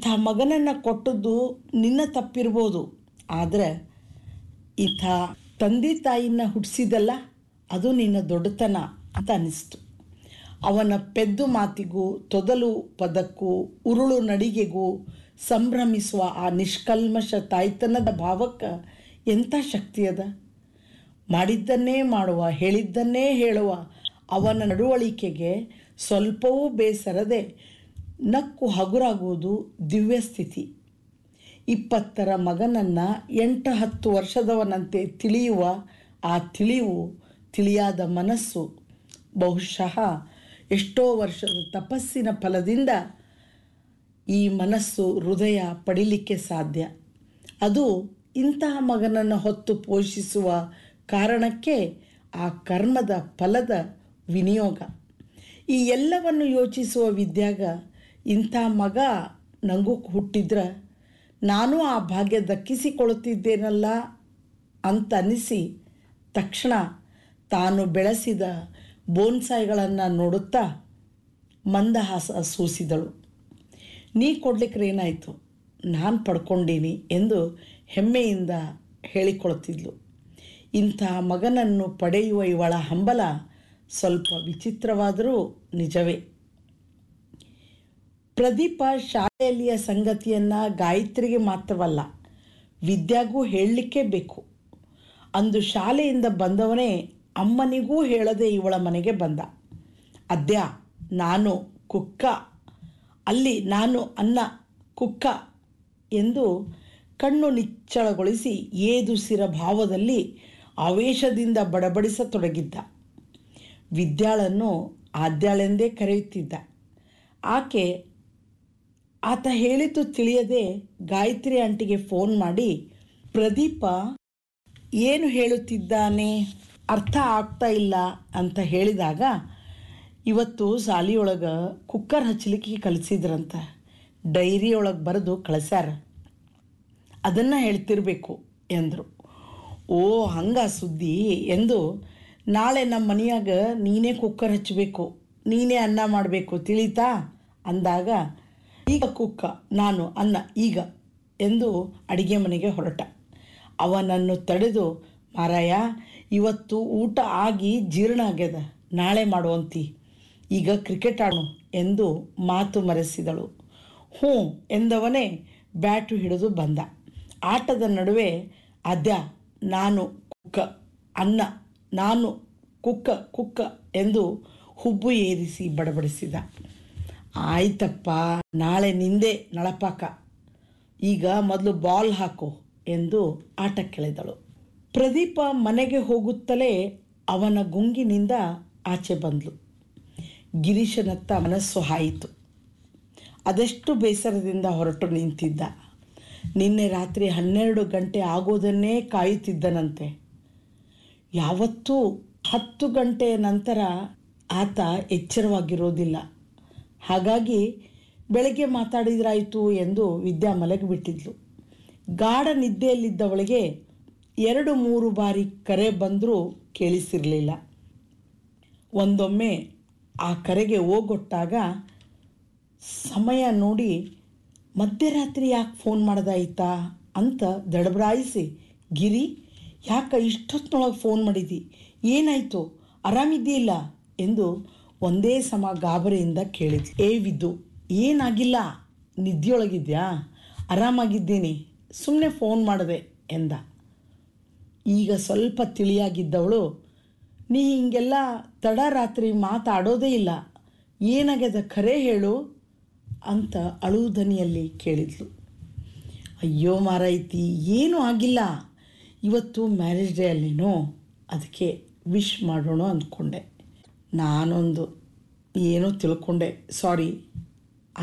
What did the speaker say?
ಮಗನನ್ನು ಕೊಟ್ಟದ್ದು ನಿನ್ನ ತಪ್ಪಿರ್ಬೋದು, ಆದರೆ ಇಂಥ ತಂದೆ ತಾಯಿನ ಹುಟ್ಟಿಸಿದಲ್ಲ ಅದು ನಿನ್ನ ದೊಡ್ಡತನ ಅಂತ ಅನ್ನಿಸ್ತು. ಅವನ ಪೆದ್ದು ಮಾತಿಗೂ ತೊದಲು ಪದಕ್ಕೂ ಉರುಳು ನಡಿಗೆಗೂ ಸಂಭ್ರಮಿಸುವ ಆ ನಿಷ್ಕಲ್ಮಶ ತಾಯ್ತನದ ಭಾವಕ್ಕೆ ಎಂಥ ಶಕ್ತಿ ಅದ. ಮಾಡಿದ್ದನ್ನೇ ಮಾಡುವ, ಹೇಳಿದ್ದನ್ನೇ ಹೇಳುವ ಅವನ ನಡವಳಿಕೆಗೆ ಸ್ವಲ್ಪವೂ ಬೇಸರದೆ ನಕ್ಕು ಹಗುರಾಗುವುದು ದಿವ್ಯ ಸ್ಥಿತಿ. 20ರ ಮಗನನ್ನು 8-10 ವರ್ಷದವನಂತೆ ತಿಳಿಯುವ ಆ ತಿಳಿವು, ತಿಳಿಯಾದ ಮನಸ್ಸು ಬಹುಶಃ ಎಷ್ಟೋ ವರ್ಷದ ತಪಸ್ಸಿನ ಫಲದಿಂದ ಈ ಮನಸ್ಸು ಹೃದಯ ಪಡಿಲಿಕ್ಕೆ ಸಾಧ್ಯ. ಅದು ಇಂತಹ ಮಗನನ್ನು ಹೊತ್ತು ಪೋಷಿಸುವ ಕಾರಣಕ್ಕೆ ಆ ಕರ್ಮದ ಫಲದ ವಿನಿಯೋಗ. ಈ ಎಲ್ಲವನ್ನು ಯೋಚಿಸುವ ವಿದ್ಯಾಗ ಇಂಥ ಮಗ ನನಗೂ ಹುಟ್ಟಿದ್ರೆ ನಾನು ಆ ಭಾಗ್ಯ ದಕ್ಕಿಸಿಕೊಳ್ಳುತ್ತಿದ್ದೇನಲ್ಲ ಅಂತ ಅನ್ನಿಸಿ ತಕ್ಷಣ ತಾನು ಬೆಳೆಸಿದ ಬೋನ್ಸಾಯಿಗಳನ್ನು ನೋಡುತ್ತಾ ಮಂದಹಾಸ ಸೂಸಿದಳು. ನೀ ಕೊಡ್ಲಿಕ್ಕೆ ಏನಾಯಿತು, ನಾನು ಪಡ್ಕೊಂಡೀನಿ ಎಂದು ಹೆಮ್ಮೆಯಿಂದ ಹೇಳಿಕೊಳ್ತಿದ್ಲು. ಇಂಥ ಮಗನನ್ನು ಪಡೆಯುವ ಇವಳ ಹಂಬಲ ಸ್ವಲ್ಪ ವಿಚಿತ್ರವಾದರೂ ನಿಜವೇ. ಪ್ರದೀಪ ಶಾಲೆಯಲ್ಲಿಯ ಸಂಗತಿಯನ್ನು ಗಾಯತ್ರಿಗೆ ಮಾತ್ರವಲ್ಲ, ವಿದ್ಯಾಗೂ ಹೇಳಲಿಕ್ಕೇ ಬೇಕು. ಅಂದು ಶಾಲೆಯಿಂದ ಬಂದವನೇ ಅಮ್ಮನಿಗೂ ಹೇಳದೆ ಇವಳ ಮನೆಗೆ ಬಂದ. ಅದ್ಯಾ, ನಾನು ಕುಕ್ಕ, ಅಲ್ಲಿ ನಾನು ಅನ್ನ ಕುಕ್ಕ ಎಂದು ಕಣ್ಣು ನಿಚ್ಚಳಗೊಳಿಸಿ ಏದುಸಿರ ಭಾವದಲ್ಲಿ ಆವೇಶದಿಂದ ಬಡಬಡಿಸತೊಡಗಿದ್ದ. ವಿದ್ಯಾಳನ್ನು ಆದ್ಯಾಳೆಂದೇ ಕರೆಯುತ್ತಿದ್ದ. ಆಕೆ ಆತ ಹೇಳಿದ್ದು ತಿಳಿಯದೆ ಗಾಯತ್ರಿ ಆಂಟಿಗೆ ಫೋನ್ ಮಾಡಿ, ಪ್ರದೀಪ ಏನು ಹೇಳುತ್ತಿದ್ದಾನೆ ಅರ್ಥ ಆಗ್ತಾ ಇಲ್ಲ ಅಂತ ಹೇಳಿದಾಗ, ಇವತ್ತು ಸಾಲಿಯೊಳಗೆ ಕುಕ್ಕರ್ ಹಚ್ಚಲಿಕ್ಕೆ ಕಲಿಸಿದ್ರಂತ, ಡೈರಿಯೊಳಗೆ ಬರೆದು ಕಳಿಸ್ಯಾರ, ಅದನ್ನು ಹೇಳ್ತಿರ್ಬೇಕು ಎಂದರು. ಓ ಹಂಗ ಸುದ್ದಿ ಎಂದು, ನಾಳೆ ನಮ್ಮ ಮನೆಯಾಗ ನೀನೇ ಕುಕ್ಕರ್ ಹಚ್ಚಬೇಕು, ನೀನೇ ಅನ್ನ ಮಾಡಬೇಕು ತಿಳಿತಾ ಅಂದಾಗ, ಈಗ ಕುಕ್ಕ ನಾನು ಅನ್ನ ಈಗ ಎಂದು ಅಡಿಗೆ ಮನೆಗೆ ಹೊರಟ. ಅವನನ್ನು ತಡೆದು, ಮಾರಾಯ ಇವತ್ತು ಊಟ ಆಗಿ ಜೀರ್ಣ ಆಗ್ಯದ, ನಾಳೆ ಮಾಡುವಂತಿ, ಈಗ ಕ್ರಿಕೆಟ್ ಆಡೋಣ ಎಂದು ಮಾತು ಮರೆಸಿದಳು. ಹ್ಞೂ ಎಂದವನೇ ಬ್ಯಾಟು ಹಿಡಿದು ಬಂದ. ಆಟದ ನಡುವೆ ಅದ್ಯಾ ನಾನು ಕುಕ್ಕ, ಅನ್ನ ನಾನು ಕುಕ್ಕ ಕುಕ್ಕ ಎಂದು ಹುಬ್ಬು ಏರಿಸಿ ಬಡಬಡಿಸಿದ. ಆಯ್ತಪ್ಪ, ನಾಳೆ ನಿಂದೆ ನಳಪಾಕ, ಈಗ ಮೊದಲು ಬಾಲ್ ಹಾಕು ಎಂದು ಆಟಕ್ಕೆಳೆದಳು. ಪ್ರದೀಪ ಮನೆಗೆ ಹೋಗುತ್ತಲೇ ಅವನ ಗುಂಗಿನಿಂದ ಆಚೆ ಬಂದಳು. ಗಿರೀಶನತ್ತ ಮನಸ್ಸು ಹಾಯಿತು. ಅದೆಷ್ಟು ಬೇಸರದಿಂದ ಹೊರಟು ನಿಂತಿದ್ದ. ನಿನ್ನೆ ರಾತ್ರಿ 12 ಗಂಟೆ ಆಗೋದನ್ನೇ ಕಾಯುತ್ತಿದ್ದನಂತೆ. ಯಾವತ್ತೂ 10 ಗಂಟೆಯ ನಂತರ ಆತ ಎಚ್ಚರವಾಗಿರೋದಿಲ್ಲ. ಹಾಗಾಗಿ ಬೆಳಗ್ಗೆ ಮಾತಾಡಿದ್ರಾಯಿತು ಎಂದು ವಿದ್ಯಾ ಮಲಗಿಬಿಟ್ಟಿದ್ಲು. ಗಾಢ ನಿದ್ದೆಯಲ್ಲಿದ್ದವಳಿಗೆ 2-3 ಬಾರಿ ಕರೆ ಬಂದರೂ ಕೇಳಿಸಿರಲಿಲ್ಲ. ಒಂದೊಮ್ಮೆ ಆ ಕರೆಗೆ ಓಗೊಟ್ಟಾಗ ಸಮಯ ನೋಡಿ, ಮಧ್ಯರಾತ್ರಿ ಯಾಕೆ ಫೋನ್ ಮಾಡ್ದಾಯ್ತಾ ಅಂತ ದಡಬಡಾಯಿಸಿ, ಗಿರಿ ಯಾಕೆ ಇಷ್ಟೊತ್ತಿನೊಳಗೆ ಫೋನ್ ಮಾಡಿದಿ, ಏನಾಯಿತು, ಆರಾಮಿದ್ದೀಲ್ಲ ಎಂದು ಒಂದೇ ಸಮ ಗಾಬರಿಯಿಂದ ಕೇಳಿದ್ಲು. ಏ ವಿದ್ದು, ಏನಾಗಿಲ್ಲ, ನಿದ್ದೆಯೊಳಗಿದ್ಯಾ, ಆರಾಮಾಗಿದ್ದೀನಿ, ಸುಮ್ಮನೆ ಫೋನ್ ಮಾಡಿದೆ ಎಂದ. ಈಗ ಸ್ವಲ್ಪ ತಿಳಿಯಾಗಿದ್ದವಳು, ನೀ ಹಿಂಗೆಲ್ಲ ತಡ ರಾತ್ರಿ ಮಾತಾಡೋದೇ ಇಲ್ಲ, ಏನಾಗ್ಯದ ಖರೆ ಹೇಳು ಅಂತ ಅಳುವುದನಿಯಲ್ಲಿ ಕೇಳಿದ್ಲು. ಅಯ್ಯೋ ಮಾರೈತಿ, ಏನೂ ಆಗಿಲ್ಲ, ಇವತ್ತು ಮ್ಯಾರೇಜ್ ಡೇ ಅಲ್ಲೇನೋ, ಅದಕ್ಕೆ ವಿಶ್ ಮಾಡೋಣ ಅಂದ್ಕೊಂಡೆ, ನಾನೊಂದು ಏನೋ ತಿಳ್ಕೊಂಡೆ, ಸಾರಿ